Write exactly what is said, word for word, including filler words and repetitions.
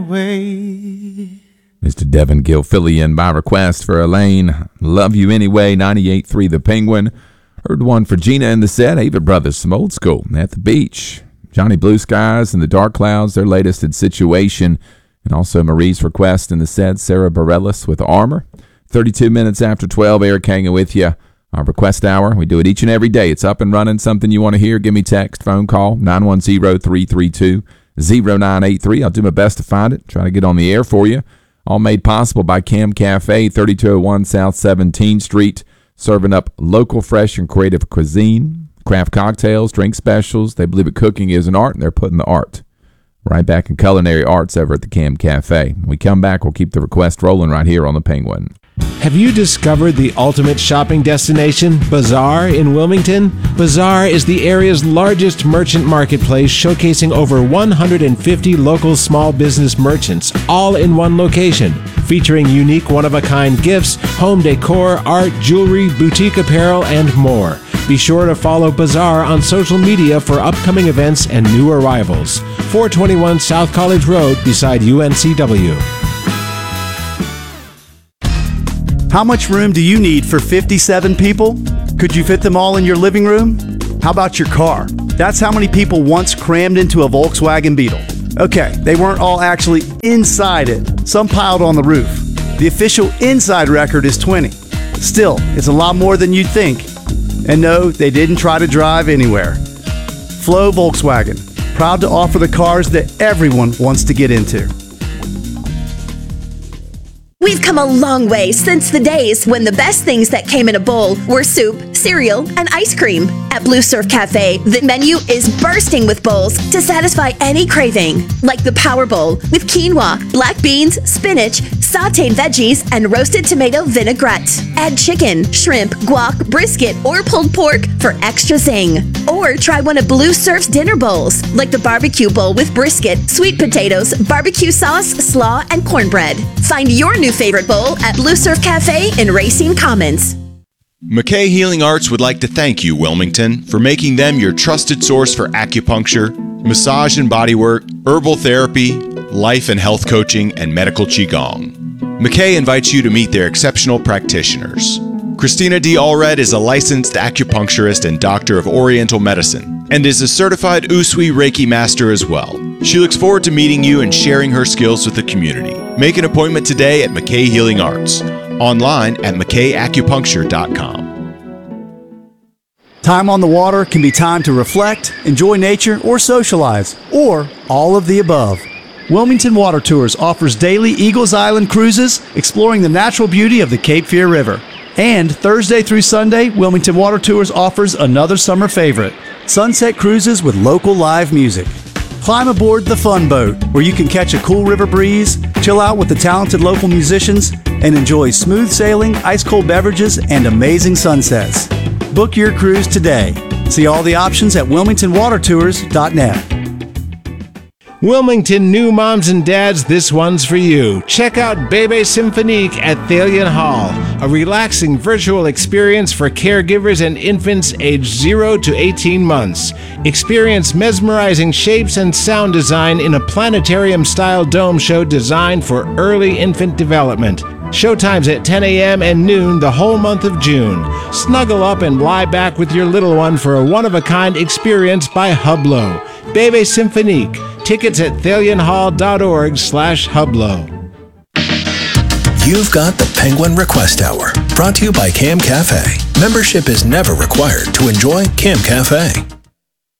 way. Mister Devin Gill filling in by request for Elaine. Love You Anyway, ninety-eight point three The Penguin. Heard one for Gina in the set. Avett Brothers, some old school, At the Beach. Johnny Blue Skies and the Dark Clouds, their latest in Situation. And also Marie's request in the set, Sarah Bareilles with Armor. thirty-two minutes after twelve, Eric hanging with you. Our request hour, we do it each and every day. It's up and running, something you want to hear. Give me text, phone call, nine one zero, three three two, zero nine eight three. I'll do my best to find it, try to get on the air for you. All made possible by Cam Cafe, thirty-two oh one South seventeenth Street, serving up local, fresh, and creative cuisine, craft cocktails, drink specials. They believe that cooking is an art, and they're putting the art right back in culinary arts over at the Cam Cafe. When we come back, we'll keep the request rolling right here on The Penguin. Have you discovered the ultimate shopping destination, Bazaar in Wilmington? Bazaar is the area's largest merchant marketplace, showcasing over one hundred fifty local small business merchants, all in one location, featuring unique one-of-a-kind gifts, home decor, art, jewelry, boutique apparel, and more. Be sure to follow Bazaar on social media for upcoming events and new arrivals. four twenty-one South College Road beside U N C W. How much room do you need for fifty-seven people? Could you fit them all in your living room? How about your car? That's how many people once crammed into a Volkswagen Beetle. Okay, they weren't all actually inside it. Some piled on the roof. The official inside record is twenty. Still, it's a lot more than you'd think. And no, they didn't try to drive anywhere. Flow Volkswagen, proud to offer the cars that everyone wants to get into. We've come a long way since the days when the best things that came in a bowl were soup, cereal, and ice cream. At Blue Surf Cafe, the menu is bursting with bowls to satisfy any craving, like the Power Bowl with quinoa, black beans, spinach, sautéed veggies, and roasted tomato vinaigrette. Add chicken, shrimp, guac, brisket, or pulled pork for extra zing. Or try one of Blue Surf's dinner bowls, like the barbecue bowl with brisket, sweet potatoes, barbecue sauce, slaw, and cornbread. Find your new favorite bowl at Blue Surf Cafe in Racine Commons. McKay Healing Arts would like to thank you, Wilmington, for making them your trusted source for acupuncture, massage and bodywork, herbal therapy, life and health coaching, and medical qigong. McKay invites you to meet their exceptional practitioners. Christina D. Allred is a licensed acupuncturist and doctor of Oriental medicine, and is a certified Usui Reiki master as well. She looks forward to meeting you and sharing her skills with the community. Make an appointment today at McKay Healing Arts, online at mckay acupuncture dot com. Time on the water can be time to reflect, enjoy nature, or socialize, or all of the above. Wilmington Water Tours offers daily Eagles Island cruises exploring the natural beauty of the Cape Fear River. And Thursday through Sunday, Wilmington Water Tours offers another summer favorite, sunset cruises with local live music. Climb aboard the Fun Boat, where you can catch a cool river breeze, chill out with the talented local musicians, and enjoy smooth sailing, ice-cold beverages, and amazing sunsets. Book your cruise today. See all the options at wilmington water tours dot net. Wilmington new moms and dads, this one's for you. Check out Bebe Symphonique at Thalian Hall, a relaxing virtual experience for caregivers and infants aged zero to eighteen months. Experience mesmerizing shapes and sound design in a planetarium-style dome show designed for early infant development. Showtimes at ten a.m. and noon the whole month of June. Snuggle up and lie back with your little one for a one-of-a-kind experience by Hublo. Bebe Symphonique. Tickets at thalian hall dot org slash hublo. You've got the Penguin Request Hour, brought to you by Cam Cafe. Membership is never required to enjoy Cam Cafe.